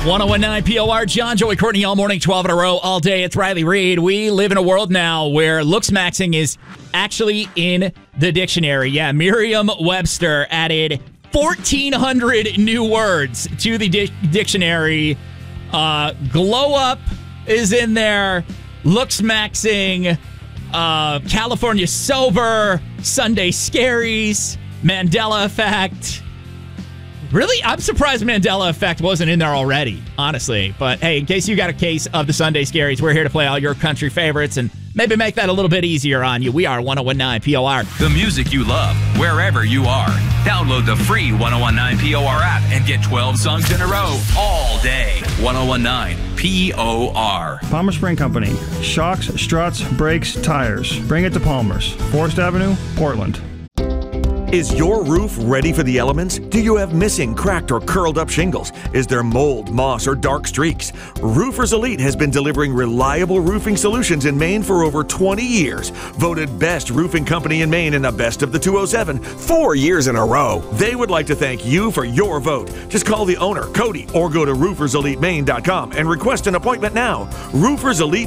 1019 POR, John, Joey, Courtney, all morning, 12 in a row, all day. It's Riley Reid. We live in a world now where looks maxing is actually in the dictionary. Yeah, Merriam-Webster added 1,400 new words to the dictionary. Glow up is in there. Looks maxing. California sober. Sunday scaries. Mandela effect. Really? I'm surprised Mandela effect wasn't in there already, honestly. But hey, in case you got a case of the Sunday scaries, we're here to play all your country favorites and maybe make that a little bit easier on you. We are 1019 POR. The music you love, wherever you are. Download the free 1019 POR app and get 12 songs in a row all day. 1019 POR. Palmer Spring Company. Shocks, struts, brakes, tires. Bring it to Palmer's. Forest Avenue, Portland. Is your roof ready for the elements? Do you have missing, cracked, or curled up shingles? Is there mold, moss, or dark streaks? Roofers Elite has been delivering reliable roofing solutions in Maine for over 20 years. Voted best roofing company in Maine in the Best of the 207 4 years in a row. They would like to thank you for your vote. Just call the owner, Cody, or go to rooferselitemaine.com and request an appointment now. Roofers Elite